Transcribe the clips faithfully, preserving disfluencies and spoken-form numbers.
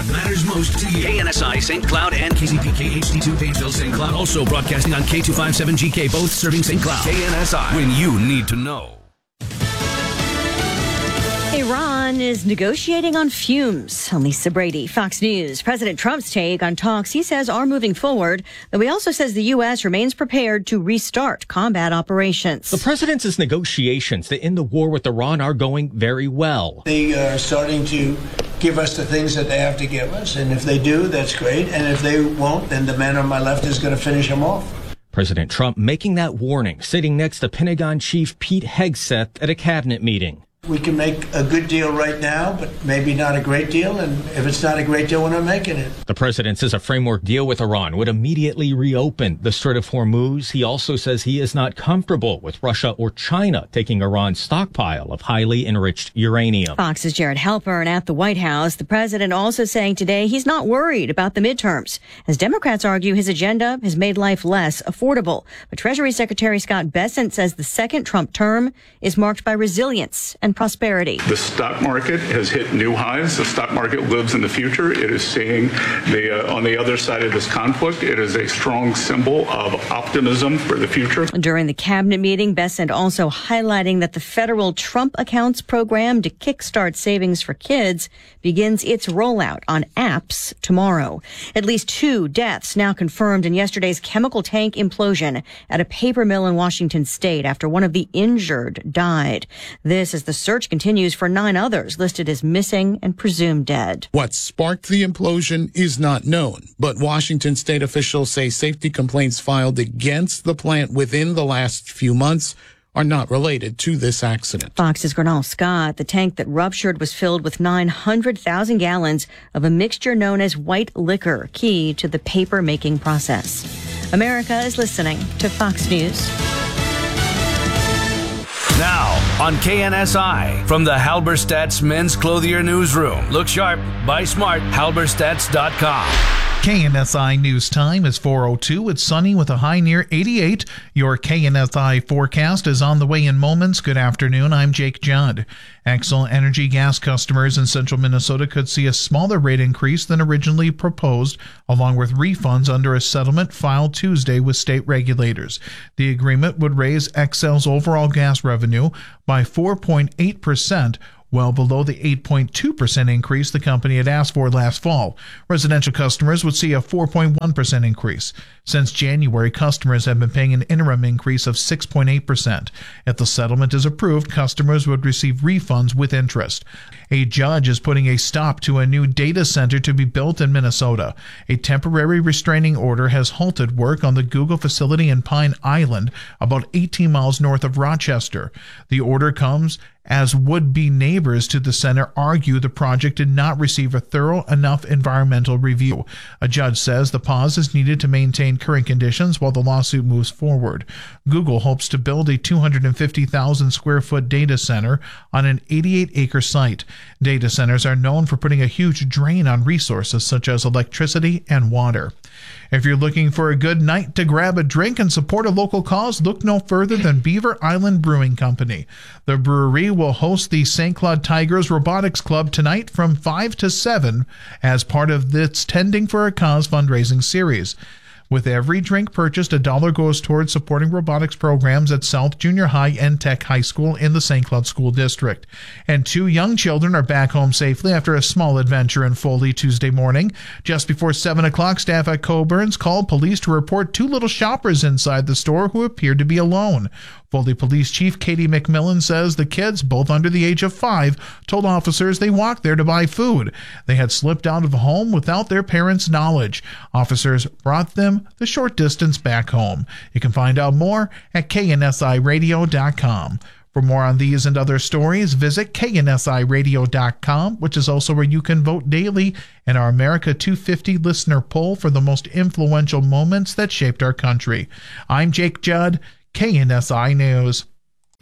what matters most to you. K N S I, Saint Cloud, and K Z P K H D two, Painesville, Saint Cloud. Also broadcasting on K two fifty-seven G K, both serving Saint Cloud. K N S I, when you need to know. Iran is negotiating on fumes. Lisa Brady, Fox News. President Trump's take on talks he says are moving forward, though he also says the U S remains prepared to restart combat operations. The president's negotiations to end the war with Iran are going very well. They are starting to give us the things that they have to give us, and if they do, that's great, and if they won't, then the man on my left is going to finish them off. President Trump making that warning, sitting next to Pentagon Chief Pete Hegseth at a cabinet meeting. We can make a good deal right now, but maybe not a great deal. And if it's not a great deal, we're not making it. The president says a framework deal with Iran would immediately reopen the Strait of Hormuz. He also says he is not comfortable with Russia or China taking Iran's stockpile of highly enriched uranium. Fox's Jared Halpern at the White House. The president also saying today he's not worried about the midterms, as Democrats argue his agenda has made life less affordable. But Treasury Secretary Scott Bessent says the second Trump term is marked by resilience and prosperity. The stock market has hit new highs. The stock market lives in the future. It is seeing the uh, on the other side of this conflict. It is a strong symbol of optimism for the future. During the cabinet meeting, Bessent also highlighting that the federal Trump Accounts program to kickstart savings for kids begins its rollout on apps tomorrow. At least two deaths now confirmed in yesterday's chemical tank implosion at a paper mill in Washington state after one of the injured died. This is the search continues for nine others listed as missing and presumed dead. What sparked the implosion is not known, but Washington state officials say safety complaints filed against the plant within the last few months are not related to this accident. Fox's Gernal Scott. The tank that ruptured was filled with nine hundred thousand gallons of a mixture known as white liquor, key to the paper making process. America is listening to Fox News. Now, on K N S I, from the Halberstadt's Men's Clothier Newsroom. Look sharp, buy smart, halberstadts dot com. K N S I News Time is four oh two. It's sunny with a high near eighty-eight. Your K N S I forecast is on the way in moments. Good afternoon. I'm Jake Judd. Xcel Energy gas customers in central Minnesota could see a smaller rate increase than originally proposed, along with refunds under a settlement filed Tuesday with state regulators. The agreement would raise Xcel's overall gas revenue by four point eight percent, well below the eight point two percent increase the company had asked for last fall. Residential customers would see a four point one percent increase. Since January, customers have been paying an interim increase of six point eight percent. If the settlement is approved, customers would receive refunds with interest. A judge is putting a stop to a new data center to be built in Minnesota. A temporary restraining order has halted work on the Google facility in Pine Island, about eighteen miles north of Rochester. The order comes as would-be neighbors to the center argue the project did not receive a thorough enough environmental review. A judge says the pause is needed to maintain current conditions while the lawsuit moves forward. Google hopes to build a two hundred fifty thousand square foot data center on an eighty-eight acre site. Data centers are known for putting a huge drain on resources such as electricity and water. If you're looking for a good night to grab a drink and support a local cause, look no further than Beaver Island Brewing Company. The brewery will host the Saint Cloud Tigers Robotics Club tonight from five to seven as part of its Tending for a Cause fundraising series. With every drink purchased, a dollar goes towards supporting robotics programs at South Junior High and Tech High School in the Saint Cloud School District. And two young children are back home safely after a small adventure in Foley Tuesday morning. Just before seven o'clock, staff at Coburn's called police to report two little shoppers inside the store who appeared to be alone. Foley Police Chief Katie McMillan says the kids, both under the age of five, told officers they walked there to buy food. They had slipped out of the home without their parents' knowledge. Officers brought them the short distance back home. You can find out more at K N S I radio dot com. For more on these and other stories, visit K N S I radio dot com, which is also where you can vote daily in our America two fifty listener poll for the most influential moments that shaped our country. I'm Jake Judd, K N S I News.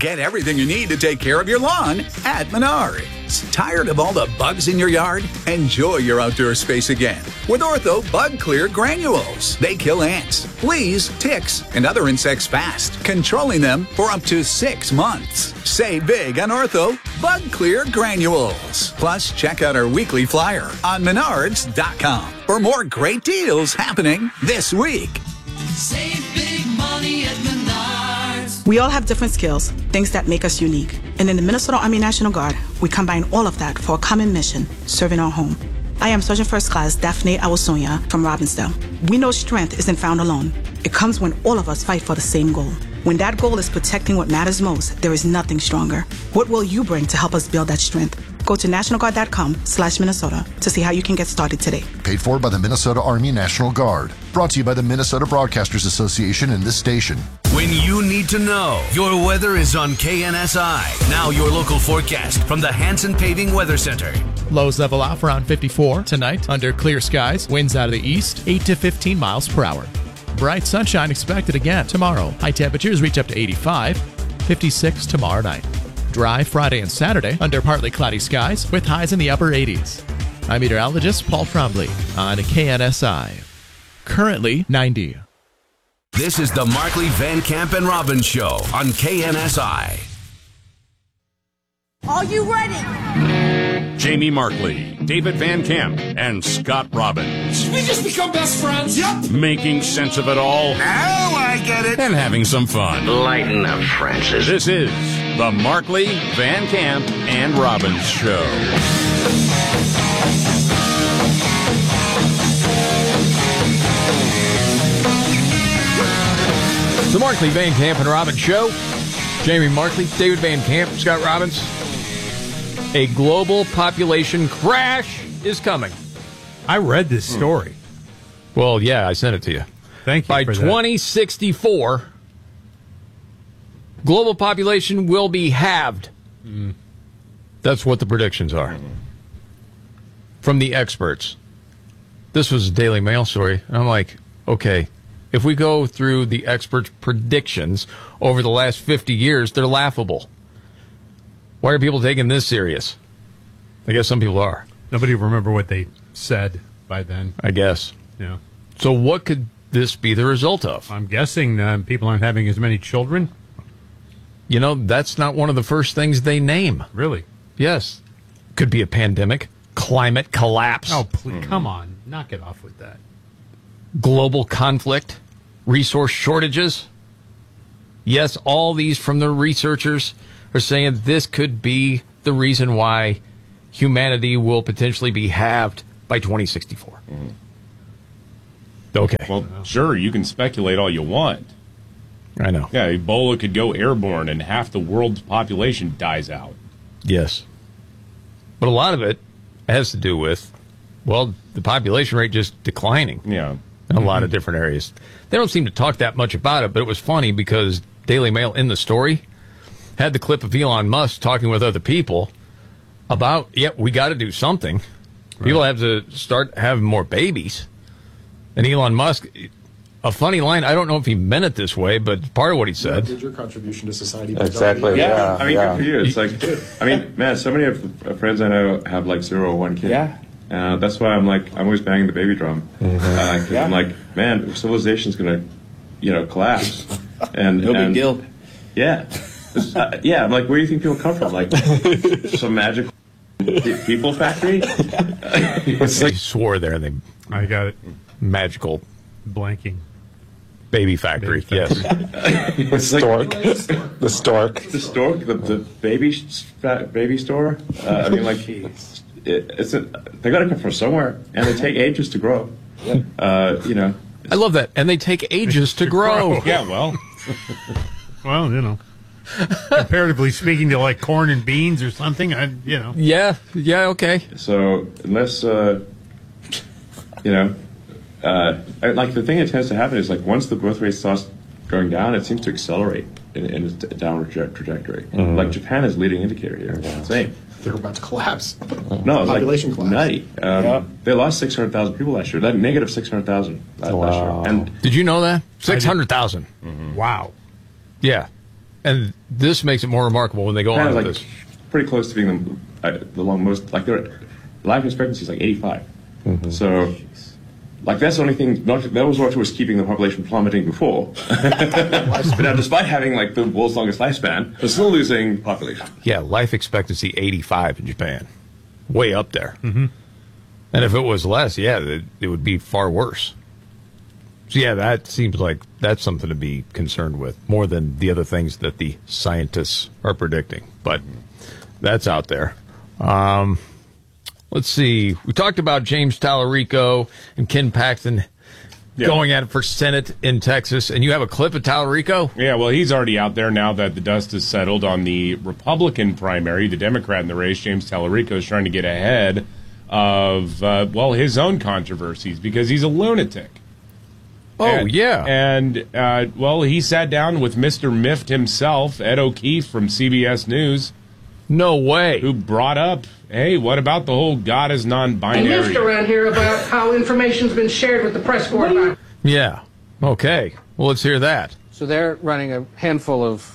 Get everything you need to take care of your lawn at Menards. Tired of all the bugs in your yard? Enjoy your outdoor space again with Ortho Bug Clear Granules. They kill ants, fleas, ticks, and other insects fast, controlling them for up to six months. Save big on Ortho Bug Clear Granules. Plus, check out our weekly flyer on menards dot com for more great deals happening this week. Save big money at Menards. We all have different skills, things that make us unique. And in the Minnesota Army National Guard, we combine all of that for a common mission, serving our home. I am Sergeant First Class Daphne Awosonia from Robbinsdale. We know strength isn't found alone. It comes when all of us fight for the same goal. When that goal is protecting what matters most, there is nothing stronger. What will you bring to help us build that strength? Go to national guard dot com slash Minnesota to see how you can get started today. Paid for by the Minnesota Army National Guard. Brought to you by the Minnesota Broadcasters Association and this station. When you need to know, your weather is on K N S I. Now your local forecast from the Hanson Paving Weather Center. Lows level off around fifty-four tonight under clear skies. Winds out of the east, eight to fifteen miles per hour. Bright sunshine expected again tomorrow. High temperatures reach up to eighty-five, fifty-six tomorrow night. Dry Friday and Saturday under partly cloudy skies with highs in the upper eighties. I'm meteorologist Paul Trombley on K N S I. Currently ninety. This is the Markley, Van Camp, and Robbins Show on K N S I. Are you ready? Jamie Markley, David Van Camp, and Scott Robbins. Did we just become best friends? Yep. Making sense of it all. Now I get it. And having some fun. Lighten up, Francis. This is the Markley, Van Camp, and Robbins Show. The Markley, Van Camp, and Robbins Show. Jamie Markley, David Van Camp, Scott Robbins. A global population crash is coming. I read this story. Well, yeah, I sent it to you. Thank you. By for twenty sixty-four, that. global population will be halved. Mm. That's what the predictions are. Mm. From the experts. This was a Daily Mail story, and I'm like, okay, if we go through the experts' predictions over the last fifty years, they're laughable. Why are people taking this serious? I guess some people are. Nobody remember what they said by then. I guess. Yeah. So what could this be the result of? I'm guessing uh, people aren't having as many children. You know, that's not one of the first things they name. Really? Yes. Could be a pandemic, climate collapse. Oh, please, mm-hmm. Come on. Knock it off with that. Global conflict, resource shortages. Yes, all these from the researchers are saying this could be the reason why humanity will potentially be halved by twenty sixty-four. Mm-hmm. Okay. Well, sure, you can speculate all you want. I know. Yeah, Ebola could go airborne and half the world's population dies out. Yes. But a lot of it has to do with, well, the population rate just declining. Yeah. In a mm-hmm. lot of different areas. They don't seem to talk that much about it, but it was funny because Daily Mail in the story had the clip of Elon Musk talking with other people about, yeah, we got to do something. Right. People have to start having more babies. And Elon Musk, a funny line, I don't know if he meant it this way, but part of what he said. Did your contribution to society? Exactly, yeah. yeah. I mean, yeah. good for you. It's like, I mean, man, so many of friends I know have like zero or one kid. Yeah. Uh, that's why I'm like, I'm always banging the baby drum. Mm-hmm. uh, Cause yeah. I'm like, man, civilization's going to, you know, collapse. And no and, big deal. Yeah. Uh, yeah, I'm like, where do you think people come from? Like, some magical people factory? It's like, swore there. They I got it. Magical. Blanking. Baby factory, baby factory. Yes. The stork. The stork. The stork, the, the baby baby store. Uh, I mean, like, it, it's a, they got to come from somewhere, and they take ages to grow. Yeah. Uh, you know. I love that. And they take ages to, to grow. grow. Yeah, well. Well, you know. Comparatively speaking to like corn and beans or something, I, you know. Yeah, yeah, okay. So unless, uh, you know, uh, like the thing that tends to happen is like once the growth rate starts going down, it seems to accelerate in, in a downward trajectory. Mm-hmm. Like Japan is a leading indicator here. Yeah. Same. They're about to collapse. No, population like collapse. Nutty. Um, yeah. They lost six hundred thousand people last year. Like negative six hundred thousand last wow. year. And did you know that? Six hundred thousand. Mm-hmm. Wow. Yeah. and this makes it more remarkable when they go kind on of with like this. pretty close to being the, uh, the long most like their life expectancy is like eighty-five. Mm-hmm. So, like that's the only thing. Not, that was what was keeping the population plummeting before. But now, despite having like the world's longest lifespan, they're still losing population. Yeah, life expectancy eighty-five in Japan, way up there. Mm-hmm. And if it was less, yeah, it, it would be far worse. So yeah, that seems like that's something to be concerned with more than the other things that the scientists are predicting. But that's out there. Um, let's see. We talked about James Tallarico and Ken Paxton Yeah. going at it for Senate in Texas, and you have a clip of Tallarico? Yeah, well, he's already out there now that the dust has settled on the Republican primary. The Democrat in the race, James Tallarico, is trying to get ahead of, uh, well, his own controversies because he's a lunatic. Oh, and, yeah. And, uh, well, he sat down with Mister Miffed himself, Ed O'Keefe from C B S News. No way. Who brought up, hey, what about the whole God is non-binary? And miffed around here about how information's been shared with the press corps about. Yeah. Okay. Well, let's hear that. So they're running a handful of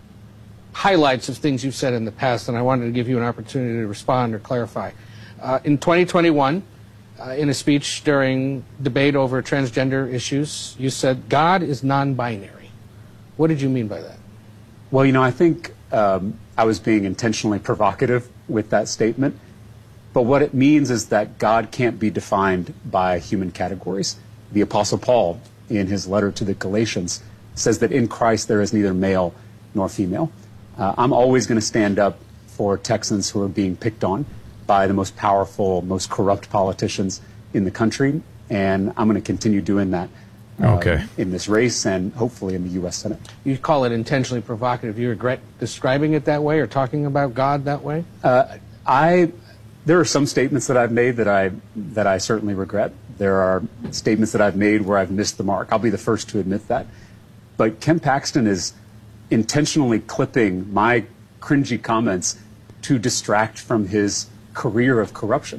highlights of things you've said in the past, and I wanted to give you an opportunity to respond or clarify. Uh, in twenty twenty-one, uh, in a speech during debate over transgender issues, you said God is non-binary. What did you mean by that? Well, you know, I think um, I was being intentionally provocative with that statement. But what it means is that God can't be defined by human categories. The Apostle Paul, in his letter to the Galatians, says that in Christ there is neither male nor female. Uh, I'm always going to stand up for Texans who are being picked on by the most powerful, most corrupt politicians in the country, and I'm going to continue doing that uh, okay. in this race and hopefully in the U S Senate. You call it intentionally provocative. Do you regret describing it that way or talking about God that way? Uh, I, there are some statements that I've made that I, that I certainly regret. There are statements that I've made where I've missed the mark. I'll be the first to admit that. But Ken Paxton is intentionally clipping my cringy comments to distract from his career of corruption.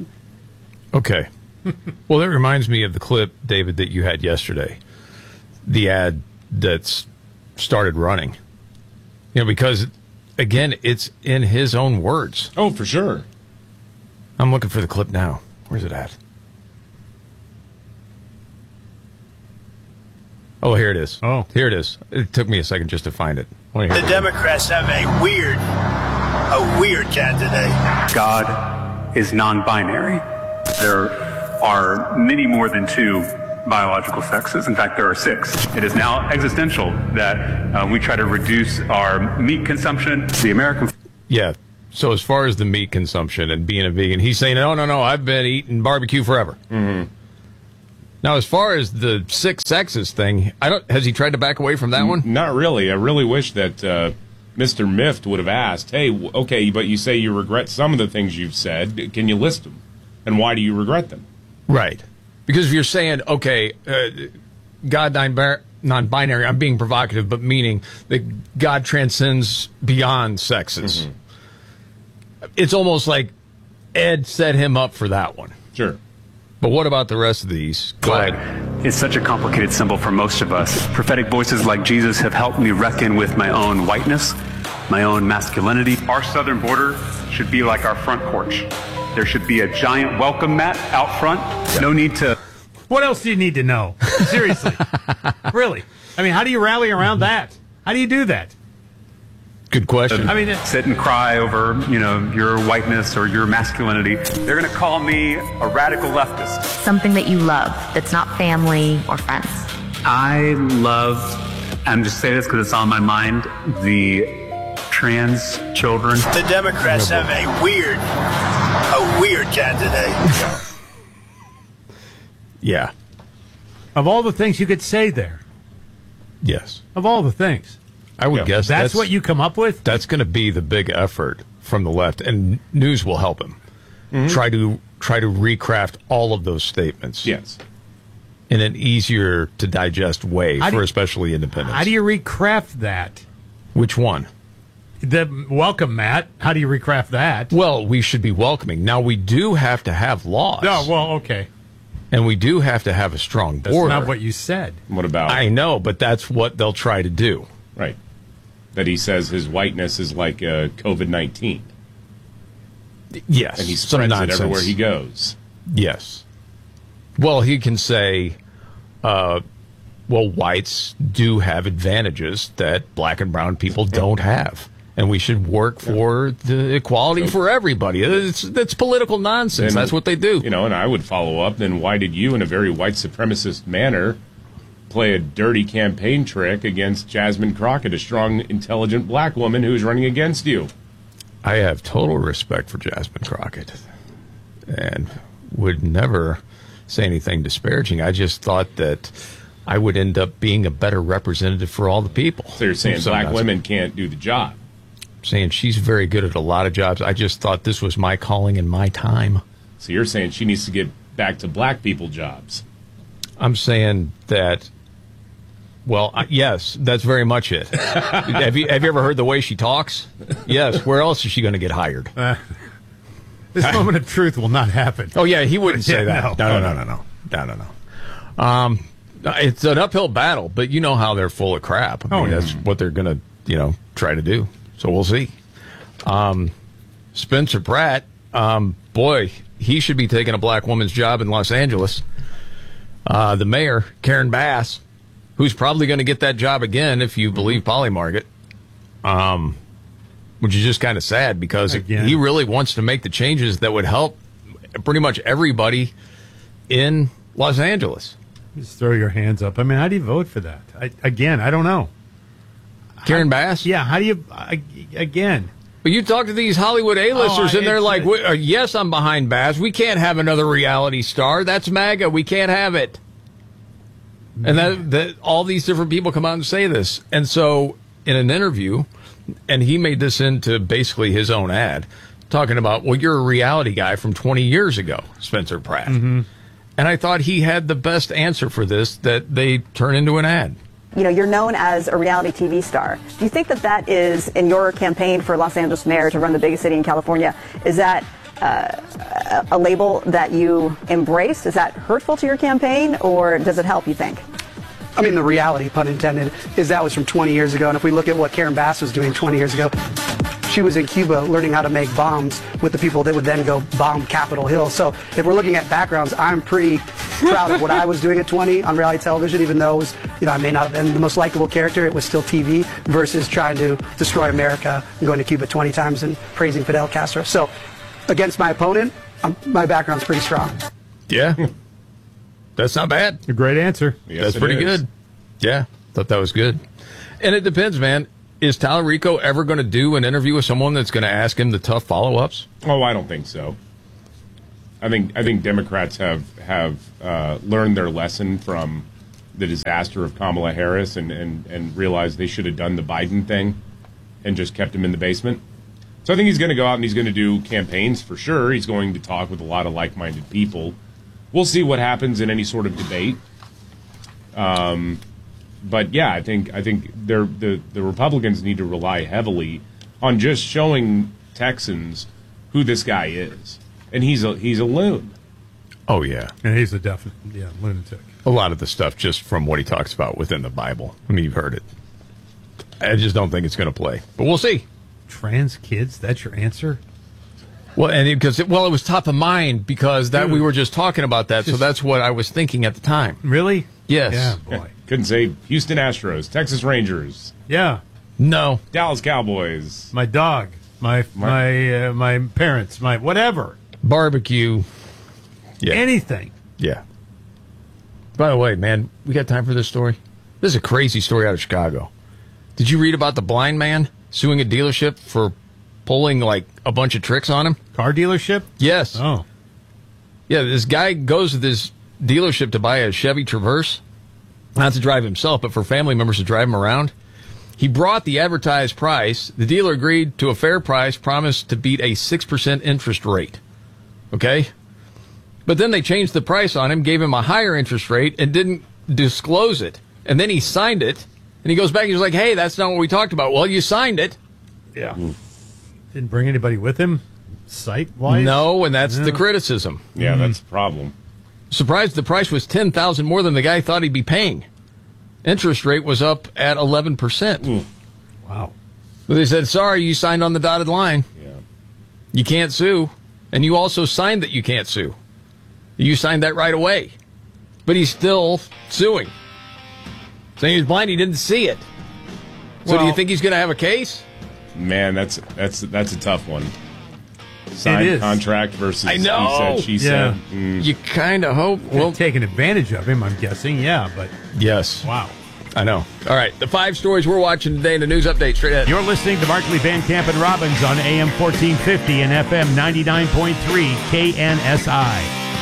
Okay. Well, that reminds me of the clip, David, that you had yesterday. The ad that's started running. You know, because, again, it's in his own words. Oh, for sure. I'm looking for the clip now. Where's it at? Oh, here it is. Oh. Here it is. It took me a second just to find it. The Democrats have a weird, a weird candidate. God is non-binary. There are many more than two biological sexes. In fact, there are six. It is now existential that uh, we try to reduce our meat consumption. The American... Yeah. So as far as the meat consumption and being a vegan, he's saying, no, no, no, I've been eating barbecue forever. Mm-hmm. Now, as far as the six sexes thing, I don't. Has he tried to back away from that one? Not really. I really wish that uh, Mister Miffed would have asked, hey, w- okay, but you say you regret some of the things you've said. Can you list them? And why do you regret them? Right. Because if you're saying, okay, uh, God non-binary, I'm being provocative, but meaning that God transcends beyond sexes. Mm-hmm. It's almost like Ed set him up for that one. Sure. But what about the rest of these? Go Flag ahead. is such a complicated symbol for most of us. Prophetic voices like Jesus have helped me reckon with my own whiteness, my own masculinity. Our southern border should be like our front porch. There should be a giant welcome mat out front. No need to... What else do you need to know? Seriously. Really. I mean, how do you rally around that? How do you do that? Good question. I mean, sit and cry over, you know, your whiteness or your masculinity. They're going to call me a radical leftist. Something that you love that's not family or friends. I love, I'm just saying this because it's on my mind, the trans children. The Democrats have a weird, a weird candidate. Yeah. Of all the things you could say there. Yes. Of all the things. I would yeah. guess that's, that's what you come up with? That's going to be the big effort from the left, and news will help him. Mm-hmm. Try to try to recraft all of those statements. Yes. In an easier to digest way how for you, especially independents. How do you recraft that? Which one? The welcome mat. How do you recraft that? Well, we should be welcoming. Now, we do have to have laws. Oh, well, okay. And we do have to have a strong border. That's not what you said. What about? I know, but that's what they'll try to do. Right. that he says his whiteness is like uh, COVID nineteen. Yes. And he some spreads it nonsense. everywhere he goes. Yes. Well, he can say, uh, well, whites do have advantages that black and brown people don't have. And we should work for the equality So- for everybody. It's, that's political nonsense. Then, That's what they do. You know, and I would follow up, then why did you, in a very white supremacist manner, play a dirty campaign trick against Jasmine Crockett, a strong, intelligent black woman who's running against you? I have total respect for Jasmine Crockett and would never say anything disparaging. I just thought that I would end up being a better representative for all the people. So you're saying So black that's- women can't do the job? Saying she's very good at a lot of jobs. I just thought this was my calling and my time. So you're saying she needs to get back to black people jobs? I'm saying that, well, uh, yes, that's very much it. have, you, have you ever heard the way she talks? Yes. Where else is she going to get hired? Uh, this moment of truth will not happen. Oh, yeah, he wouldn't say Yeah, that. no. No, no, no, no, no, no, no, no. Um, it's an uphill battle, but you know how they're full of crap. I mean, Oh, yeah. that's what they're going to, you know, try to do. So we'll see. Um, Spencer Pratt, um, boy, he should be taking a black woman's job in Los Angeles. Uh, the mayor, Karen Bass, who's probably going to get that job again if you believe Polymarket, um, which is just kind of sad because Again. he really wants to make the changes that would help pretty much everybody in Los Angeles. Just throw your hands up. I mean, how do you vote for that? I, again, I don't know. Karen Bass? Yeah, how do you, I, again... But you talk to these Hollywood A-listers, Oh, and they're it's- like, "We- uh, yes, I'm behind Bass. We can't have another reality star. That's MAGA. We can't have it." And that, that all these different people come out and say this. And so in an interview, and he made this into basically his own ad, talking about, well, you're a reality guy from twenty years ago, Spencer Pratt. Mm-hmm. And I thought he had the best answer for this that they turn into an ad. You know, you're known as a reality T V star. Do you think that that is, in your campaign for Los Angeles mayor to run the biggest city in California, is that uh, a, a label that you embrace? Is that hurtful to your campaign, or does it help, you think? I mean, the reality, pun intended, is that was from twenty years ago. And if we look at what Karen Bass was doing twenty years ago, she was in Cuba learning how to make bombs with the people that would then go bomb Capitol Hill. So if we're looking at backgrounds, I'm pretty proud of what I was doing at twenty on reality television, even though it was, you know, I may not have been the most likable character. It was still T V versus trying to destroy America and going to Cuba twenty times and praising Fidel Castro. So against my opponent, um, my background's pretty strong. Yeah. That's not bad. A great answer. Yes, That's it pretty is. good. Yeah, thought that was good. And it depends, man. Is Tallarico ever going to do an interview with someone that's going to ask him the tough follow-ups? Oh, I don't think so. I think I think Democrats have have uh, learned their lesson from the disaster of Kamala Harris and, and, and realized they should have done the Biden thing and just kept him in the basement. So I think he's going to go out and he's going to do campaigns for sure. He's going to talk with a lot of like-minded people. We'll see what happens in any sort of debate. Um, but yeah, I think I think they're, the the Republicans need to rely heavily on just showing Texans who this guy is, and he's a he's a loon. Oh, yeah. And he's a definite, yeah, lunatic. A lot of the stuff just from what he talks about within the Bible. I mean, you've heard it. I just don't think it's going to play. But we'll see. Trans kids, that's your answer? Well, and because it, well, it was top of mind because that Dude. we were just talking about that, so Just- that's what I was thinking at the time. Really? Yes. Yeah, boy. Couldn't say Houston Astros, Texas Rangers, Yeah. No. Dallas Cowboys. My dog, my my uh, my parents, my whatever. Barbecue. Yeah. Anything. Yeah. By the way, man, we got time for this story? This is a crazy story out of Chicago. Did you read about the blind man suing a dealership for pulling like a bunch of tricks on him? Car dealership? Yes. Oh. Yeah, this guy goes to this dealership to buy a Chevy Traverse. Not to drive himself, but for family members to drive him around. He brought the advertised price. The dealer agreed to a fair price, promised to beat a six percent interest rate. Okay? But then they changed the price on him, gave him a higher interest rate, and didn't disclose it. And then he signed it, and he goes back and he's like, hey, that's not what we talked about. Well, you signed it. Yeah. Didn't bring anybody with him, site-wise? No, and that's Yeah. the criticism. Yeah, that's the problem. Surprised the price was ten thousand dollars more than the guy thought he'd be paying. Interest rate was up at eleven percent. Wow. But they said, sorry, you signed on the dotted line. Yeah. You can't sue. And you also signed that you can't sue. You signed that right away. But he's still suing. Saying he's blind, he didn't see it. So Well, do you think he's going to have a case? Man, that's that's that's a tough one. Signed is. contract versus I know. he said, she Yeah. said. Mm. You kind of hope. Well, taking advantage of him, I'm guessing. Yeah, but yes. Wow. I know. All right, the five stories we're watching today in the news update straight ahead. You're listening to Markley, Van Camp, and Robbins on A M fourteen fifty and F M ninety-nine point three K N S I.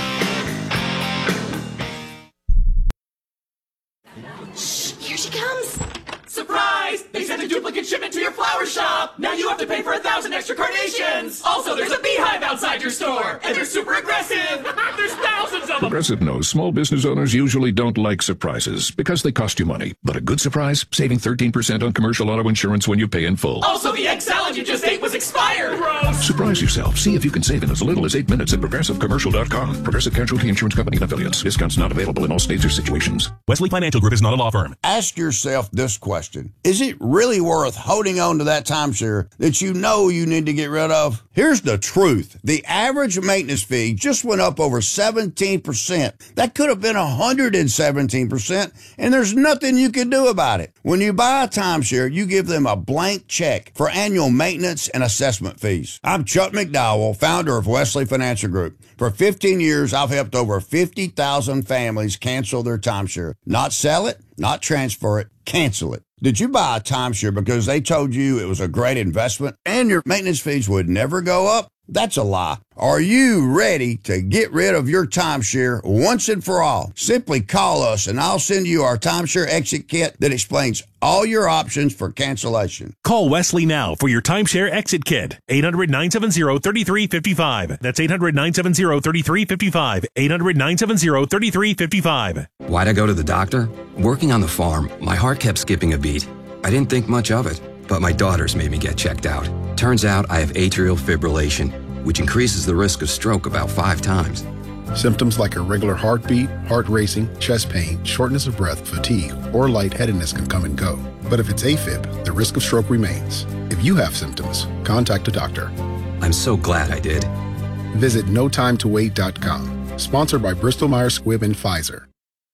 Here she comes! Surprise! They sent a duplicate shipment to your flower shop! Now you have to pay for a thousand extra carnations! Also, there's a beehive outside your store! And they're super aggressive! There's thousands of them! Progressive knows small business owners usually don't like surprises because they cost you money. But a good surprise? Saving thirteen percent on commercial auto insurance when you pay in full. Also, the egg salad you just ate was expired! Gross! Surprise yourself. See if you can save in as little as eight minutes at progressive commercial dot com. Progressive Casualty Insurance Company and affiliates. Discounts not available in all states or situations. Wesley Financial Group is not a law firm. Ask yourself this question. Is it really worth holding on to that timeshare that you know you need to get rid of? Here's the truth. The average maintenance fee just went up over seventeen percent. That could have been one hundred seventeen percent, and there's nothing you can do about it. When you buy a timeshare, you give them a blank check for annual maintenance and assessment fees. I'm Chuck McDowell, founder of Wesley Financial Group. For fifteen years, I've helped over fifty thousand families cancel their timeshare. Not sell it, not transfer it, cancel it. Did you buy a timeshare because they told you it was a great investment and your maintenance fees would never go up? That's a lie. Are you ready to get rid of your timeshare once and for all? Simply call us and I'll send you our timeshare exit kit that explains all your options for cancellation. Call Wesley now for your timeshare exit kit. eight hundred, nine seven zero, three three five five. That's eight hundred, nine seven zero, three three five five. eight hundred, nine seven zero, three three five five. Why'd I go to the doctor? Working on the farm, my heart kept skipping a beat. I didn't think much of it, but my daughters made me get checked out. Turns out I have atrial fibrillation, which increases the risk of stroke about five times. Symptoms like irregular heartbeat, heart racing, chest pain, shortness of breath, fatigue, or lightheadedness can come and go. But if it's AFib, the risk of stroke remains. If you have symptoms, contact a doctor. I'm so glad I did. Visit no time to wait dot com. Sponsored by Bristol Myers Squibb and Pfizer.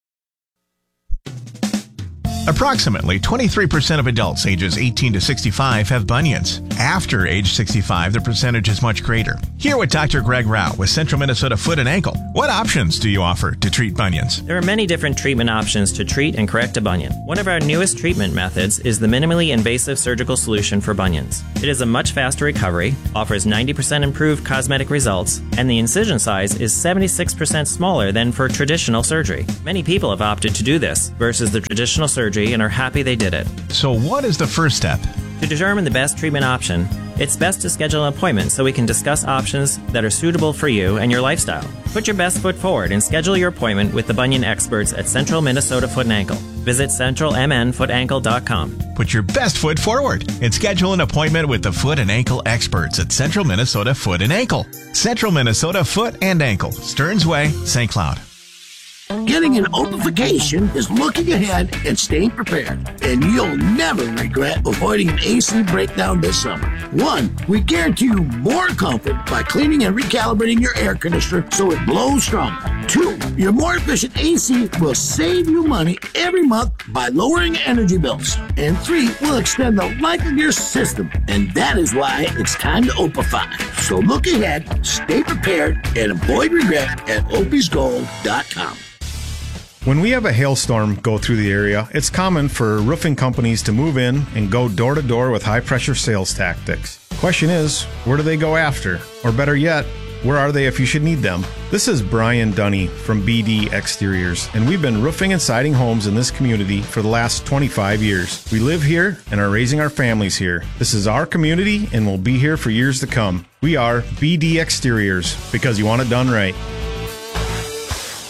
Approximately twenty-three percent of adults ages eighteen to sixty-five have bunions. After age sixty-five, the percentage is much greater. Here with Doctor Greg Rao with Central Minnesota Foot and Ankle. What options do you offer to treat bunions? There are many different treatment options to treat and correct a bunion. One of our newest treatment methods is the minimally invasive surgical solution for bunions. It is a much faster recovery, offers ninety percent improved cosmetic results, and the incision size is seventy-six percent smaller than for traditional surgery. Many people have opted to do this versus the traditional surgery and are happy they did it. So what is the first step? To determine the best treatment option, it's best to schedule an appointment so we can discuss options that are suitable for you and your lifestyle. Put your best foot forward and schedule your appointment with the bunion experts at Central Minnesota Foot and Ankle. Visit central m n foot ankle dot com. Put your best foot forward and schedule an appointment with the foot and ankle experts at Central Minnesota Foot and Ankle. Central Minnesota Foot and Ankle, Stearns Way, Saint Cloud. Getting an Opification is looking ahead and staying prepared, and you'll never regret avoiding an A C breakdown this summer. One, we guarantee you more comfort by cleaning and recalibrating your air conditioner so it blows stronger. Two, your more efficient A C will save you money every month by lowering energy bills. And three, will extend the life of your system, and that is why it's time to Opify. So look ahead, stay prepared, and avoid regret at opis gold dot com. When we have a hailstorm go through the area, it's common for roofing companies to move in and go door to door with high-pressure sales tactics. Question is, where do they go after? Or better yet, where are they if you should need them? This is Brian Dunny from B D Exteriors, and we've been roofing and siding homes in this community for the last twenty-five years. We live here and are raising our families here. This is our community and will be here for years to come. We are B D Exteriors, because you want it done right.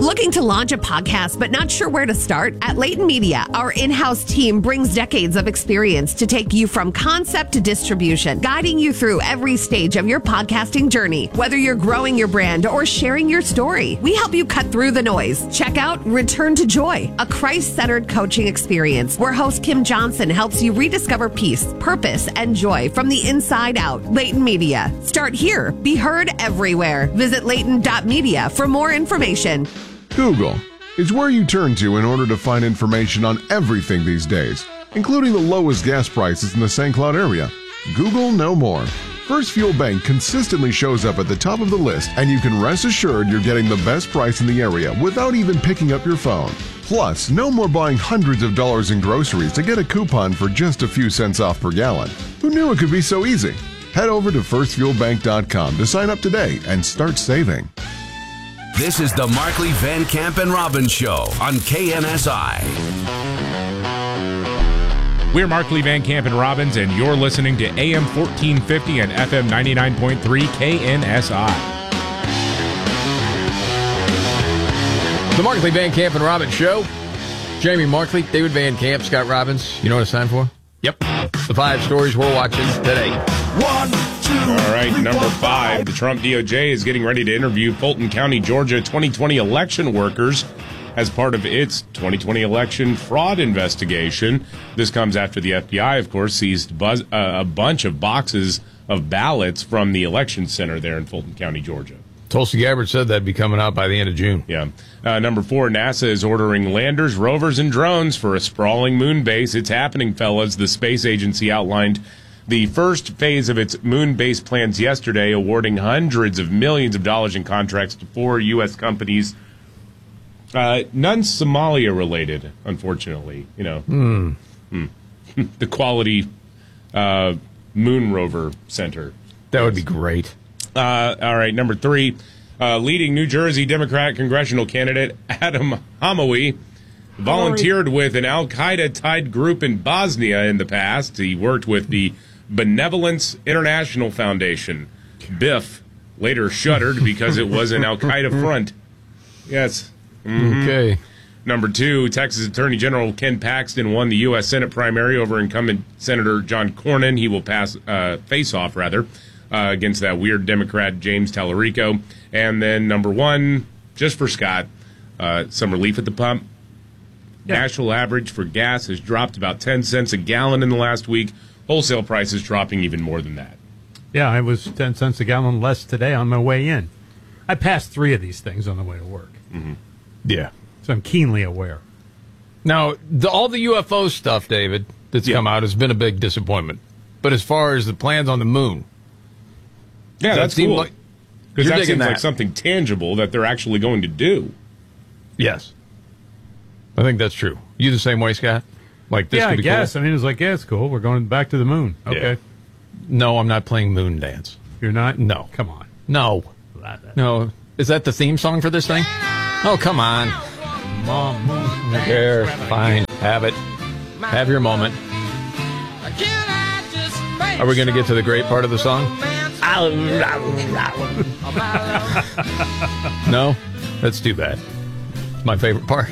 Looking to launch a podcast but not sure where to start? At Leighton Media, our in-house team brings decades of experience to take you from concept to distribution, guiding you through every stage of your podcasting journey. Whether you're growing your brand or sharing your story, we help you cut through the noise. Check out Return to Joy, a Christ-centered coaching experience where host Kim Johnson helps you rediscover peace, purpose, and joy from the inside out. Leighton Media. Start here. Be heard everywhere. Visit Leighton dot media for more information. Google is where you turn to in order to find information on everything these days, including the lowest gas prices in the Saint Cloud area. Google no more. First Fuel Bank consistently shows up at the top of the list, and you can rest assured you're getting the best price in the area without even picking up your phone. Plus, no more buying hundreds of dollars in groceries to get a coupon for just a few cents off per gallon. Who knew it could be so easy? Head over to first fuel bank dot com to sign up today and start saving. This is the Markley, Van Camp, and Robbins Show on K N S I. We're Markley, Van Camp, and Robbins, and you're listening to A M fourteen fifty and F M ninety-nine point three K N S I. The Markley, Van Camp, and Robbins Show. Jamie Markley, David Van Camp, Scott Robbins. You know what it's time for? Yep. The five stories we're watching today. One, two, All right, number five. The Trump D O J is getting ready to interview Fulton County, Georgia twenty twenty election workers as part of its twenty twenty election fraud investigation. This comes after the F B I, of course, seized buzz, uh, a bunch of boxes of ballots from the election center there in Fulton County, Georgia. Tulsi Gabbard said that'd be coming out by the end of June. Yeah. Uh, number four, NASA is ordering landers, rovers, and drones for a sprawling moon base. It's happening, fellas. The space agency outlined the first phase of its moon base plans yesterday, awarding hundreds of millions of dollars in contracts to four U S companies. Uh, none Somalia related, unfortunately. You know, Hmm. Hmm. the Quality uh, Moon Rover Center. That would be great. Uh, all right, number three, uh, leading New Jersey Democrat congressional candidate Adam Hamawi volunteered with an Al-Qaeda-tied group in Bosnia in the past. He worked with the Benevolence International Foundation. Biff later shuddered because it was an Al-Qaeda front. Yes. Mhm. Okay. Number two, Texas Attorney General Ken Paxton won the U S Senate primary over incumbent Senator John Cornyn. He will pass uh, face off, rather, uh, against that weird Democrat James Tallarico. And then number one, just for Scott, uh, some relief at the pump. Yeah. National average for gas has dropped about ten cents a gallon in the last week. Wholesale prices dropping even more than that. Yeah, it was ten cents a gallon less today on my way in. I passed three of these things on the way to work. Mm-hmm. Yeah. So I'm keenly aware. Now, the, all the U F O stuff, David, that's Yeah. come out has been a big disappointment. But as far as the plans on the moon, Yeah, does that that's seem cool. like- Because You're that digging seems like that. something tangible that they're actually going to do. yes. I think that's true. You the same way, Scott? Like this yeah, could I be guess. cool? I mean, it was like, yeah, it's cool. We're going back to the moon. Okay. Yeah. No, I'm not playing Moon Dance. You're not? No. Come on. No. No. Is that the theme song for this thing? Oh, come on. Mom. There. Fine. Have it. Have your moment. Are we going to get to the great part of the song? No? That's too bad. It's my favorite part.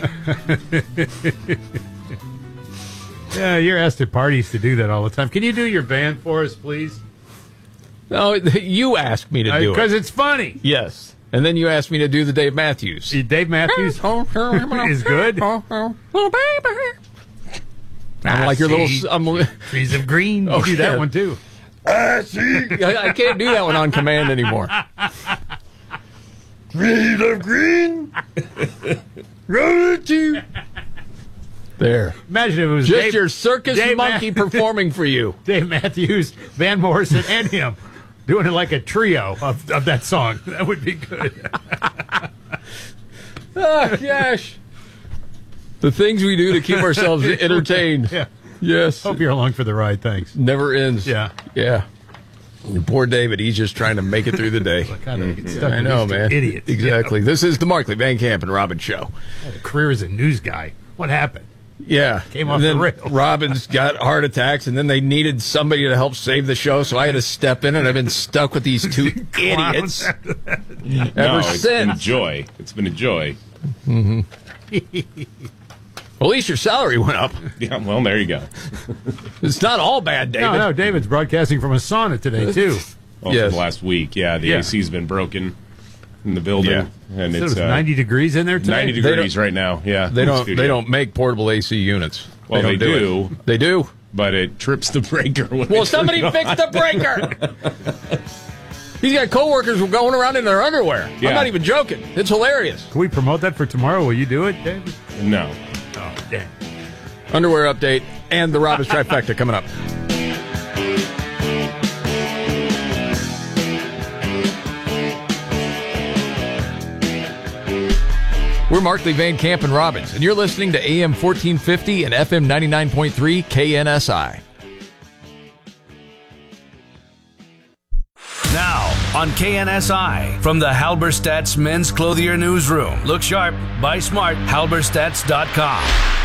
Yeah, you're asked at parties to do that all the time. Can you do your band for us, please? No, you asked me to do it. Because it's funny. Yes. And then you asked me to do the Dave Matthews. Dave Matthews is good. I'm like your see. little... I'm, Trees of Green. You Okay. do that one, too. I see. I, I can't do that one on command anymore. Trees of Green. Road There. Imagine if it was Just Dave, your circus Dave monkey Ma- performing for you. Dave Matthews, Van Morrison, and him doing it like a trio of, of that song. That would be good. Ah, gosh. The things we do to keep ourselves entertained. Yeah. Yes. Hope you're along for the ride. Thanks. Never ends. Yeah. Yeah. Your poor David, he's just trying to make it through the day. Like, how do I get stuck I with know, these two man. idiots? Exactly. This is the Markley, Van Camp, and Robbins Show. I had a career as a news guy. What happened? Yeah. Came off and then the rails. Robbins got heart attacks, and then they needed somebody to help save the show, so I had to step in, and I've been stuck with these two idiots ever no, it's since. been a joy. It's been a joy. Mm-hmm. Well, at least your salary went up. Yeah, well, there you go. It's not all bad, David. No, no, David's broadcasting from a sauna today, too. Well, Yes. for the last week, yeah, the Yeah. A C's been broken in the building, Yeah. and So it's it's uh, ninety degrees in there today? ninety They degrees don't- right now. Yeah, They in the don't. studio. They don't make portable A C units. Well, they, don't do. do. it. They do. But it trips the breaker. When Well, I somebody turn it fix on. the breaker. He's got coworkers who are going around in their underwear. Yeah. I'm not even joking. It's hilarious. Can we promote that for tomorrow? Will you do it, David? No. Oh, damn. Underwear update and the Robbins trifecta coming up. We're Markley, Van Camp, and Robbins, and you're listening to A M fourteen fifty and F M ninety-nine point three K N S I. Now, on K N S I, from the Halberstadt's Men's Clothier Newsroom. Look sharp, buy smart, halberstadts dot com.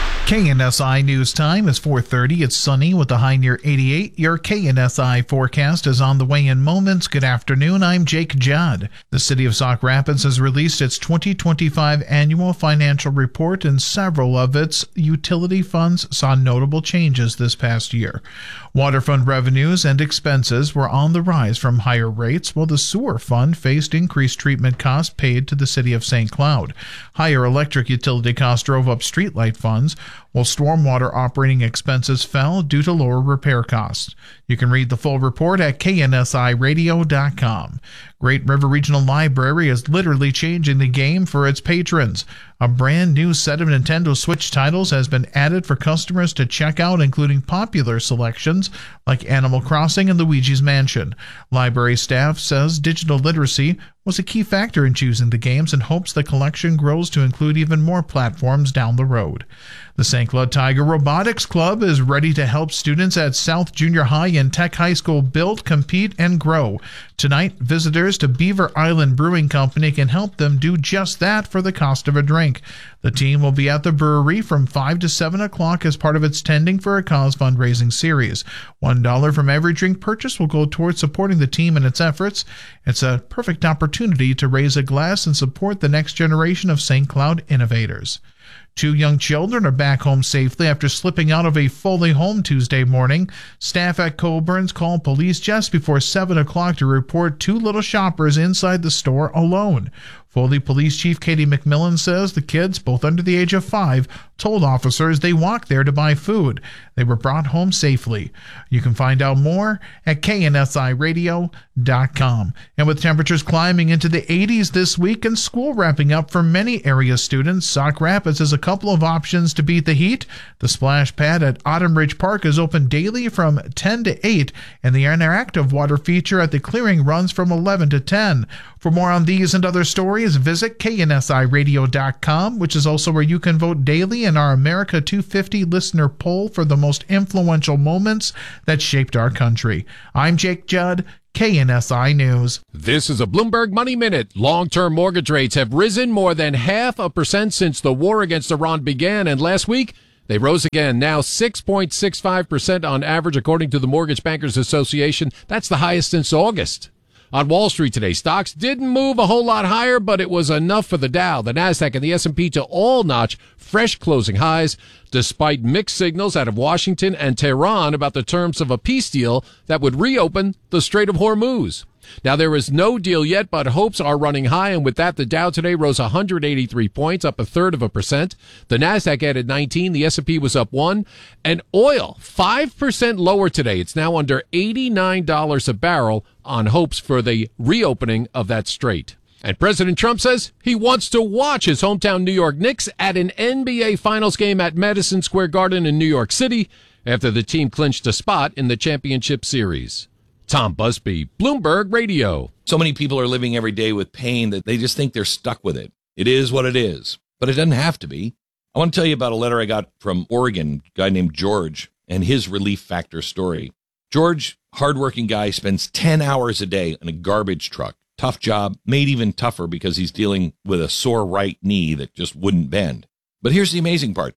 K N S I News Time is four thirty. It's sunny with a high near eighty-eight. Your K N S I forecast is on the way in moments. Good afternoon. I'm Jake Judd. The city of Sauk Rapids has released its twenty twenty-five annual financial report, and several of its utility funds saw notable changes this past year. Water fund revenues and expenses were on the rise from higher rates, while the sewer fund faced increased treatment costs paid to the city of Saint Cloud. Higher electric utility costs drove up streetlight funds, while stormwater operating expenses fell due to lower repair costs. You can read the full report at K N S I radio dot com. Great River Regional Library is literally changing the game for its patrons. A brand new set of Nintendo Switch titles has been added for customers to check out, including popular selections like Animal Crossing and Luigi's Mansion. Library staff says digital literacy was a key factor in choosing the games and hopes the collection grows to include even more platforms down the road. The Saint Cloud Tiger Robotics Club is ready to help students at South Junior High and Tech High School build, compete, and grow. Tonight, visitors to Beaver Island Brewing Company can help them do just that for the cost of a drink. The team will be at the brewery from five to seven o'clock as part of its Tending for a Cause fundraising series. One dollar from every drink purchase will go towards supporting the team in its efforts. It's a perfect opportunity to raise a glass and support the next generation of Saint Cloud innovators. Two young children are back home safely after slipping out of a Foley home Tuesday morning. Staff at Coburn's called police just before seven o'clock to report two little shoppers inside the store alone. Foley Police Chief Katie McMillan says the kids, both under the age of five, told officers they walked there to buy food. They were brought home safely. You can find out more at K N S I radio dot com. And with temperatures climbing into the eighties this week and school wrapping up for many area students, Sauk Rapids has a couple of options to beat the heat. The splash pad at Autumn Ridge Park is open daily from ten to eight, and the interactive water feature at the clearing runs from eleven to ten. For more on these and other stories, visit K N S I radio dot com, which is also where you can vote daily in our America two fifty listener poll for the most influential moments that shaped our country. I'm Jake Judd, K N S I News. This is a Bloomberg Money Minute. Long-term mortgage rates have risen more than half a percent since the war against Iran began, and last week they rose again, now six point six five percent on average, according to the Mortgage Bankers Association. That's the highest since August. On Wall Street today, stocks didn't move a whole lot higher, but it was enough for the Dow, the Nasdaq, and the S and P to all notch fresh closing highs, despite mixed signals out of Washington and Tehran about the terms of a peace deal that would reopen the Strait of Hormuz. Now, there is no deal yet, but hopes are running high, and with that, the Dow today rose one hundred eighty-three points, up a third of a percent. The Nasdaq added nineteen, the S and P was up one, and oil five percent lower today. It's now under eighty-nine dollars a barrel on hopes for the reopening of that strait. And President Trump says he wants to watch his hometown New York Knicks at an N B A Finals game at Madison Square Garden in New York City after the team clinched a spot in the championship series. Tom Busby, Bloomberg Radio. So many people are living every day with pain that they just think they're stuck with it. It is what it is, but it doesn't have to be. I want to tell you about a letter I got from Oregon, a guy named George, and his Relief Factor story. George, hardworking guy, spends ten hours a day in a garbage truck. Tough job, made even tougher because he's dealing with a sore right knee that just wouldn't bend. But here's the amazing part.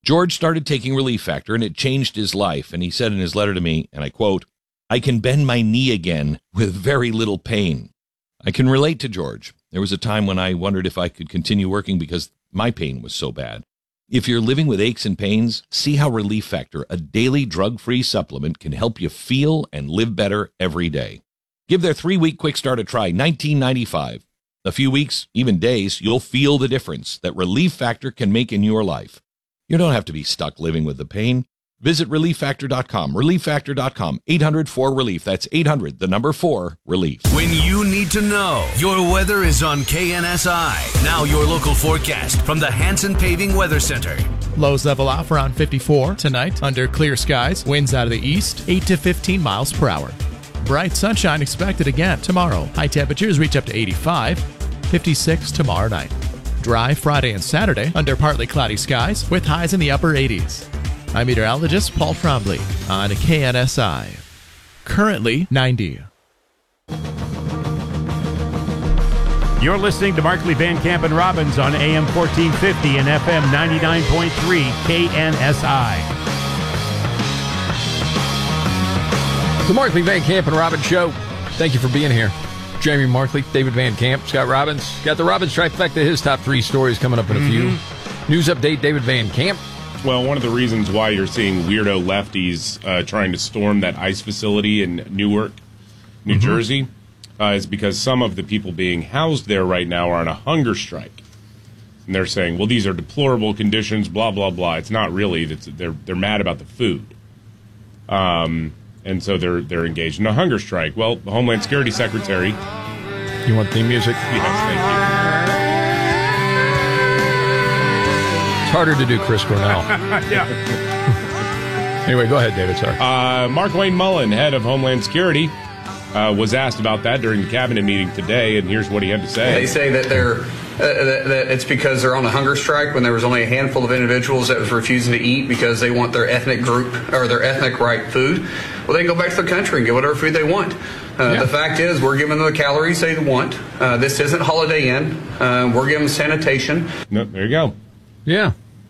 George started taking Relief Factor, and it changed his life. And he said in his letter to me, and I quote, "I can bend my knee again with very little pain." I can relate to George. There was a time when I wondered if I could continue working because my pain was so bad. If you're living with aches and pains, see how Relief Factor, a daily drug-free supplement, can help you feel and live better every day. Give their three-week quick start a try, nineteen ninety-five. A few weeks, even days, you'll feel the difference that Relief Factor can make in your life. You don't have to be stuck living with the pain. Visit relief factor dot com, relief factor dot com, eight hundred four relief. That's eight hundred, the number four, relief. When you need to know, your weather is on K N S I. Now your local forecast from the Hanson Paving Weather Center. Lows level off around fifty-four tonight under clear skies. Winds out of the east, eight to fifteen miles per hour. Bright sunshine expected again tomorrow. High temperatures reach up to eighty-five, fifty-six tomorrow night. Dry Friday and Saturday under partly cloudy skies with highs in the upper eighties. I'm meteorologist Paul Trombley on K N S I. Currently ninety. You're listening to Markley, Van Camp, and Robbins on A M fourteen fifty and F M ninety-nine point three K N S I. The Markley, Van Camp, and Robbins Show. Thank you for being here. Jamie Markley, David Van Camp, Scott Robbins. Got the Robbins trifecta, his top three stories coming up in a Mm-hmm. few. News update, David Van Camp. Well, one of the reasons why you're seeing weirdo lefties uh, trying to storm that ICE facility in Newark, New Mm-hmm. Jersey, uh, is because some of the people being housed there right now are on a hunger strike. And they're saying, well, these are deplorable conditions, blah, blah, blah. It's not really. It's, they're, they're mad about the food. Um... And so they're they're engaged in a hunger strike. Well, the Homeland Security Secretary. You want theme music? Yes, thank you. It's harder to do Chris Cornell. Yeah. Anyway, go ahead, David. Sorry. Uh, Mark Wayne Mullen, head of Homeland Security, uh, was asked about that during the cabinet meeting today, and here's what he had to say. They say that they're uh, that, that it's because they're on a hunger strike when there was only a handful of individuals that was refusing to eat because they want their ethnic group or their ethnic right food. Well, they can go back to the country and get whatever food they want. Uh, Yeah. The fact is, we're giving them the calories they want. Uh, this isn't Holiday Inn. Uh, we're giving them sanitation. No, there you go. Yeah.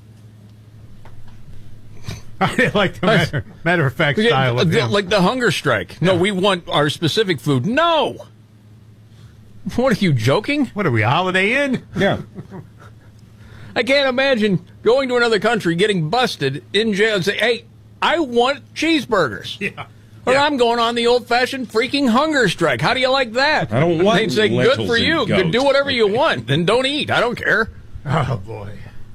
I like the matter, matter of fact Yeah, style of the- him. like the hunger strike. No, we want our specific food. No. What are you joking? What are we, Holiday Inn? Yeah. I can't imagine going to another country, getting busted in jail, and say, "Hey, I want cheeseburgers." Yeah. Or I'm going on the old-fashioned freaking hunger strike. How do you like that? I don't want They'd say, "Good lentils for and you. goat." Do whatever you want. Then don't eat. I don't care." Oh, boy.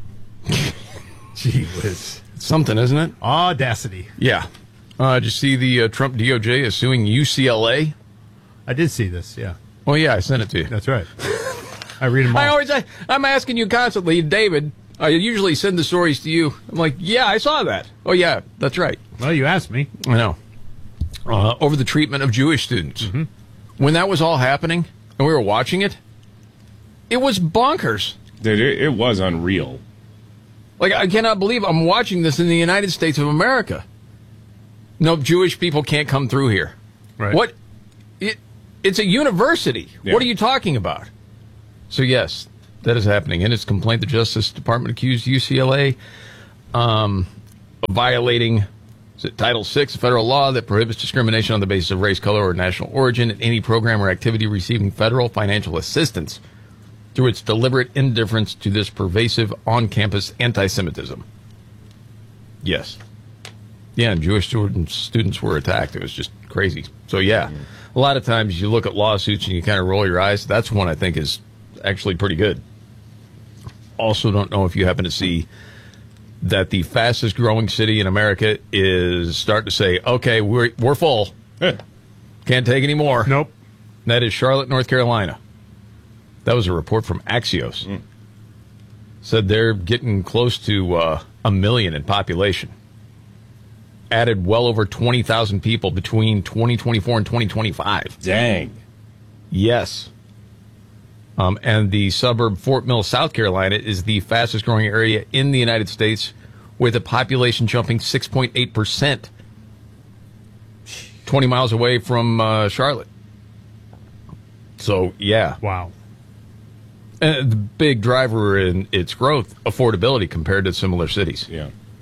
Gee whiz. Something, isn't it? Audacity. Yeah. Uh, did you see the uh, Trump D O J is suing U C L A? I did see this, yeah. Oh, yeah, I sent it to you. That's right. I read them all. I always, I, I'm asking you constantly, David. I usually send the stories to you. I'm like, yeah, I saw that. Oh, yeah, that's right. Well, you asked me. I know. Uh, over the treatment of Jewish students. Mm-hmm. When that was all happening and we were watching it, it was bonkers. Dude, it, it was unreal. Like, I cannot believe I'm watching this in the United States of America. No, Jewish people can't come through here. Right. What? It, it's a university. Yeah. What are you talking about? So, yes, that is happening. In its complaint, the Justice Department accused U C L A um, of violating is it Title six, a federal law that prohibits discrimination on the basis of race, color, or national origin in any program or activity receiving federal financial assistance through its deliberate indifference to this pervasive on-campus anti-Semitism. Yes. Yeah, and Jewish students, students were attacked. It was just crazy. So, yeah, a lot of times you look at lawsuits and you kind of roll your eyes. That's one I think is actually pretty good. Also don't know if you happen to see that the fastest growing city in America is starting to say, okay, we're, we're full. Can't take any more. Nope. That is Charlotte, North Carolina. That was a report from Axios. Mm. Said they're getting close to uh, a million in population. Added well over twenty thousand people between twenty twenty-four and twenty twenty-five. Dang. Yes. Um, and the suburb Fort Mill, South Carolina, is the fastest growing area in the United States, with a population jumping six point eight percent. twenty miles away from uh, Charlotte. So, yeah. Wow. And the big driver in its growth, affordability compared to similar cities. Yeah.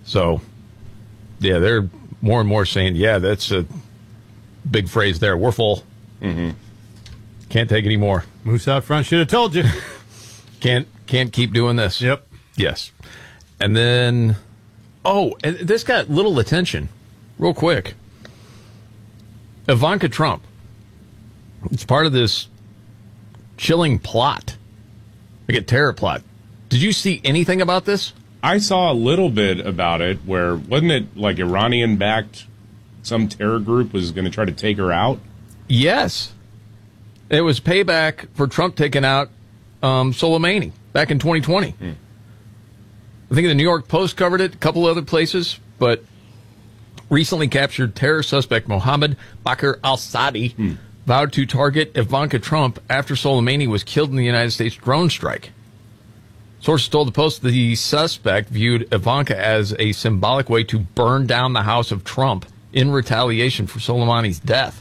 So, yeah, they're more and more saying, yeah, that's a big phrase there. We're full. Mm-hmm. Can't take any more. Moose out front should have told you. Can't can't keep doing this. Yep. Yes. And then, oh, and this got little attention, real quick. Ivanka Trump. It's part of this chilling plot, like a terror plot. Did you see anything about this? I saw a little bit about it where, wasn't it like Iranian-backed, some terror group was going to try to take her out? Yes. It was payback for Trump taking out um, Soleimani back in twenty twenty. Hmm. I think the New York Post covered it, a couple other places, but recently captured terror suspect Mohammed Bakr al-Sadi hmm. vowed to target Ivanka Trump after Soleimani was killed in the United States drone strike. Sources told the Post the suspect viewed Ivanka as a symbolic way to burn down the house of Trump in retaliation for Soleimani's death.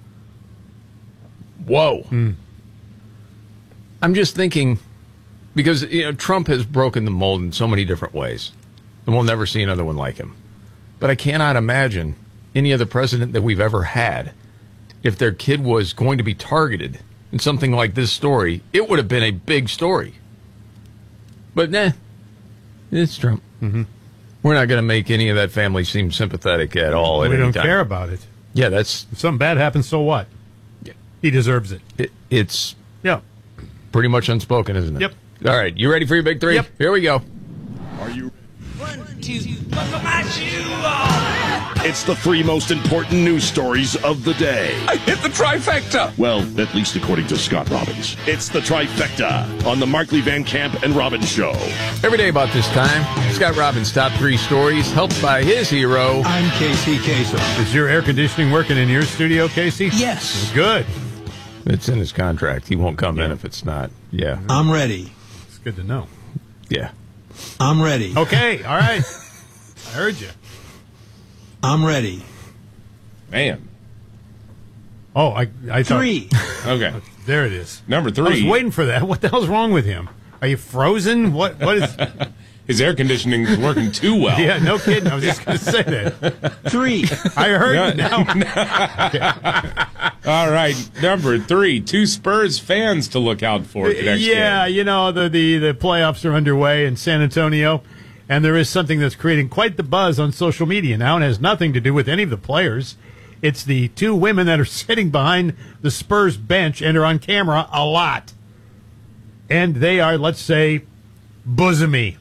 Whoa. Hmm. I'm just thinking, because you know Trump has broken the mold in so many different ways, and we'll never see another one like him. But I cannot imagine any other president that we've ever had, if their kid was going to be targeted in something like this story, it would have been a big story. But nah, it's Trump. Mm-hmm. We're not going to make any of that family seem sympathetic at all. We at don't any time. care about it. Yeah, that's... If something bad happens, so what? He deserves it. it it's yeah, pretty much unspoken, isn't it? Yep. All right, you ready for your big three? Yep. Here we go. Are you One, two, buckle my shoe on. It's the three most important news stories of the day. I hit the trifecta. Well, at least according to Scott Robbins. It's the trifecta on the Markley Van Camp and Robbins Show. Every day about this time, Scott Robbins' top three stories, helped by his hero. I'm Casey Kasem. Is your air conditioning working in your studio, Casey? Yes. Good. It's in his contract. He won't come yeah. in if it's not. Yeah. I'm ready. It's good to know. Yeah. I'm ready. Okay, all right. I heard you. I'm ready. Man. Oh, I, I thought. Three. Okay. There it is. Number three. I was waiting for that. What the hell's wrong with him? Are you frozen? What? What is... His air conditioning is working too well. Yeah, no kidding. I was just going to say that. Three. I heard no, you now. No. All right, number three. Two Spurs fans to look out for next Yeah, game. you know, the, the, the playoffs are underway in San Antonio, and there is something that's creating quite the buzz on social media now, and has nothing to do with any of the players. It's the two women that are sitting behind the Spurs bench and are on camera a lot. And they are, let's say, bosomy.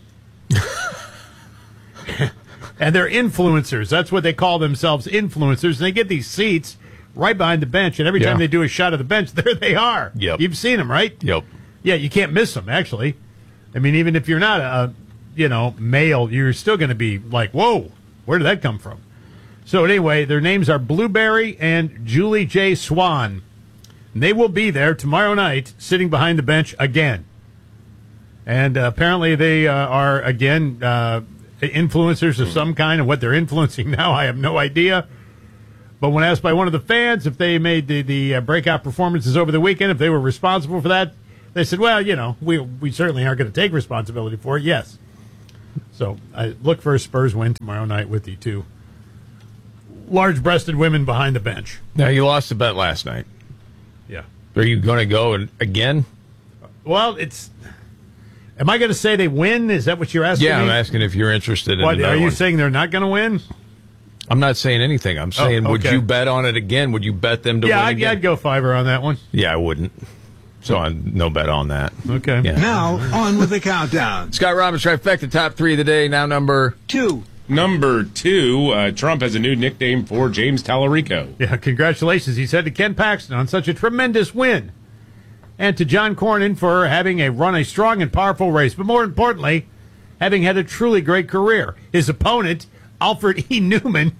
And they're influencers. That's what they call themselves, influencers. And they get these seats right behind the bench, and every time yeah. they do a shot of the bench, there they are. Yep. You've seen them, right? Yep. Yeah, you can't miss them, actually. I mean, even if you're not a, you know, male, you're still going to be like, whoa, where did that come from? So anyway, their names are Blueberry and Julie J. Swan. And they will be there tomorrow night, sitting behind the bench again. And uh, apparently they uh, are, again, uh, influencers of some kind, and what they're influencing now, I have no idea. But when asked by one of the fans if they made the, the uh, breakout performances over the weekend, if they were responsible for that, they said, well, you know, we we certainly aren't going to take responsibility for it, yes. So I look for a Spurs win tomorrow night with the two large-breasted women behind the bench. Now, you lost the bet last night. Yeah. Are you going to go and, again? Well, it's... Am I going to say they win? Is that what you're asking Yeah, me? I'm asking if you're interested in What, another are you one. saying they're not going to win? I'm not saying anything. I'm saying, Oh, would okay. you bet on it again? Would you bet them to Yeah, win I'd, again? I'd go fiver on that one. Yeah, I wouldn't. So I'm no bet on that. Okay. Yeah. Now, on with the countdown. Scott Robbins, trifecta, top three of the day, now number two. Number two, uh, Trump has a new nickname for James Tallarico. Yeah, congratulations, he said to Ken Paxton on such a tremendous win. And to John Cornyn for having a run a strong and powerful race, but more importantly, having had a truly great career. His opponent, Alfred E. Newman,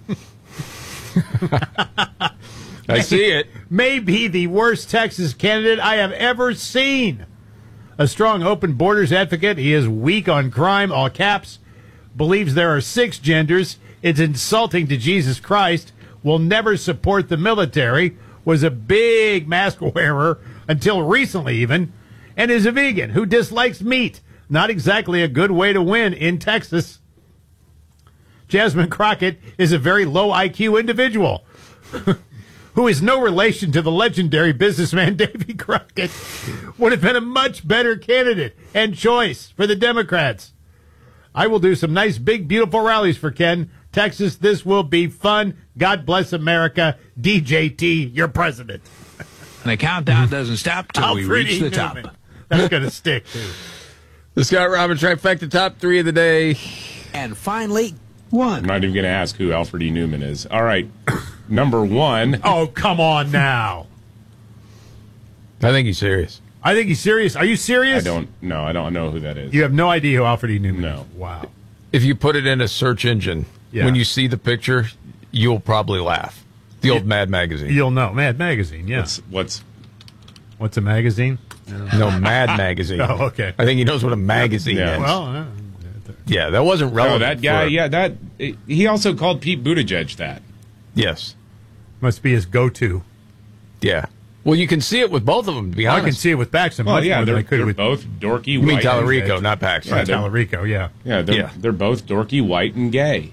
I see it, may be the worst Texas candidate I have ever seen. A strong open borders advocate, he is weak on crime, all caps, believes there are six genders, it's insulting to Jesus Christ, will never support the military, was a big mask wearer until recently even, and is a vegan who dislikes meat. Not exactly a good way to win in Texas. Jasmine Crockett is a very low I Q individual who is no relation to the legendary businessman Davy Crockett, would have been a much better candidate and choice for the Democrats. I will do some nice, big, beautiful rallies for Ken. Texas, this will be fun. God bless America. D J T, your president. And the countdown doesn't stop till we reach the top. That's going to stick, too. The Scott Robbins trifecta, top three of the day. And finally, one. I'm not even going to ask who Alfred E. Newman is. All right. Number one. Oh, come on now. I think he's serious. I think he's serious. Are you serious? I don't know. I don't know who that is. You have no idea who Alfred E. Newman No. is? Wow. If you put it in a search engine, Yeah. when you see the picture, you'll probably laugh. The old Mad Magazine. You'll know. Mad Magazine, yeah. What's what's, What's a magazine? No, Mad Magazine. Oh, okay. I think he knows what a magazine Yeah. is. Well, uh, yeah, that wasn't oh, relevant. that guy? for- Yeah, that. He also called Pete Buttigieg that. Yes. must be his go-to. Yeah. Well, you can see it with both of them, to be Well, I honest. can see it with Paxton Well, much yeah, more than they're, I could they're with both dorky You mean white. Tallarico, and, not Paxton. Yeah, they're- Tallarico, yeah. Yeah, they're, Yeah. they're both dorky, white, and gay.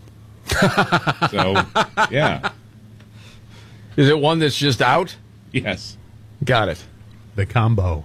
So, yeah. Is it one that's just out? Yes. Got it. The combo.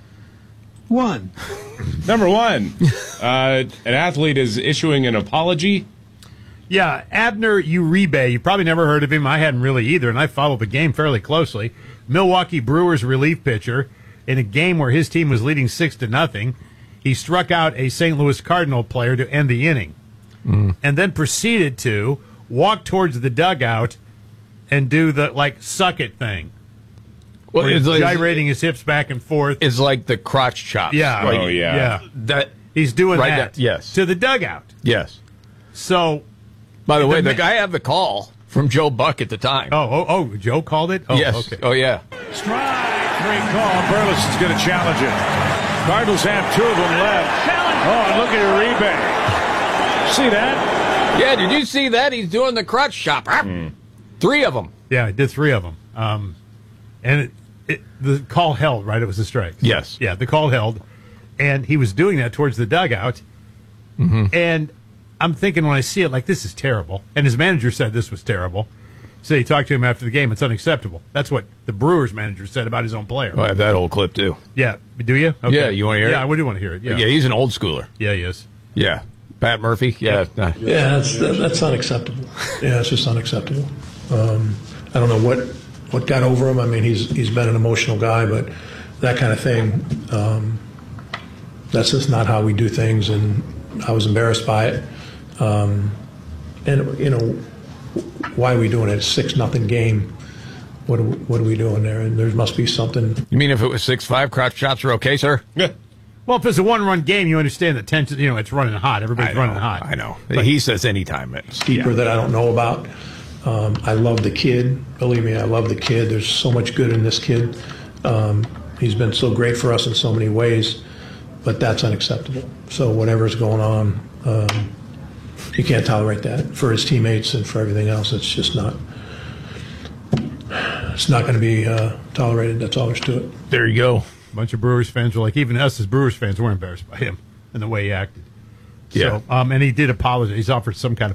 One. Number one, uh, an athlete is issuing an apology. Yeah, Abner Uribe. You probably never heard of him. I hadn't really either, and I followed the game fairly closely. Milwaukee Brewers relief pitcher in a game where his team was leading six to nothing. He struck out a Saint Louis Cardinal player to end the inning, Mm. and then proceeded to walk towards the dugout and do the like suck it thing. Well, where he's it's- gyrating his hips back and forth. It's like the crotch chop. Yeah. Like, Oh, yeah. Yeah. That. He's doing Right that. there, yes. To the dugout. Yes. So, By the way, The the ma- guy had the call from Joe Buck at the time. oh, oh, oh, Joe called it? Oh, yes. okay. Oh, yeah. Strike. Great call. Burles is going to challenge it. Cardinals have two of them left. Oh, and look at Uribe. See that? Yeah, did you see that? He's doing the crotch chop. Hmm. Three of them. Yeah, I did three of them. Um, and it, it, the call held, right? It was a strike. Yes. Yeah, the call held. And he was doing that towards the dugout. Mm-hmm. And I'm thinking when I see it, like, this is terrible. And his manager said this was terrible. So he talked to him after the game. It's unacceptable. That's what the Brewers manager said about his own player. I have that old clip, too. Yeah. Do you? Okay. Yeah, you want to hear yeah, it? I do want to hear it. Yeah. Yeah, he's an old schooler. Yeah, he is. Yeah. Pat Murphy. Yeah. nah. Yeah, that's that's unacceptable. Yeah, it's just unacceptable. Um, I don't know what what got over him. I mean, he's he's been an emotional guy, but that kind of thing, um, that's just not how we do things. And I was embarrassed by it. Um, and you know, why are we doing it? It's six nothing game. What are we, what are we doing there? And there must be something. You mean if it was six five, crotch chops are okay, sir? Yeah. Well, if it's a one-run game, you understand the tension. You know, it's running hot. Everybody's I know, running hot. I know. But he says anytime. It's Deeper that I don't know about. Um, I love the kid. Believe me, I love the kid. There's so much good in this kid. Um, he's been so great for us in so many ways, but that's unacceptable. So whatever's going on, um, you can't tolerate that for his teammates and for everything else. It's just not. It's not going to be uh, tolerated. That's all there's to it. There you go. A bunch of Brewers fans were like, even us as Brewers fans, we're embarrassed by him and the way he acted. Yeah. So, um, and he did apologize. He's offered some kind of